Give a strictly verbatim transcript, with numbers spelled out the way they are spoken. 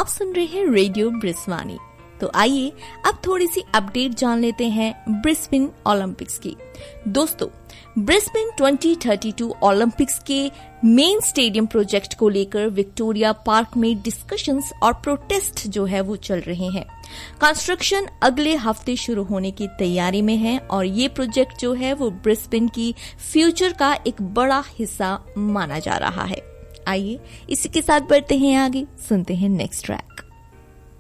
आप सुन रहे हैं रेडियो ब्रिस्वानी। तो आइए अब थोड़ी सी अपडेट जान लेते हैं ब्रिस्बेन ओलंपिक्स की। दोस्तों, Brisbane twenty thirty two Olympics के मेन स्टेडियम प्रोजेक्ट को लेकर विक्टोरिया पार्क में डिस्कशंस और प्रोटेस्ट जो है वो चल रहे हैं। कंस्ट्रक्शन अगले हफ्ते शुरू होने की तैयारी में है और ये प्रोजेक्ट जो है वो ब्रिस्बेन की फ्यूचर का एक बड़ा हिस्सा माना जा रहा है। आइए इसी के साथ बढ़ते हैं आगे, सुनते हैं नेक्स्ट ट्रैक।